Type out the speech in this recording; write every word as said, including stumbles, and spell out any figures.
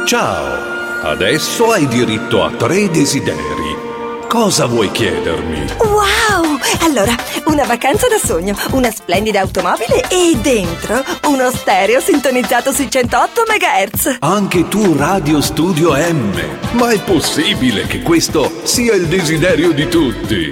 Ciao, adesso hai diritto a tre desideri. Cosa vuoi chiedermi? Wow! Allora, una vacanza da sogno, una splendida automobile e dentro uno stereo sintonizzato sui centootto megahertz. Anche tu Radio Studio M. Ma è possibile che questo sia il desiderio di tutti?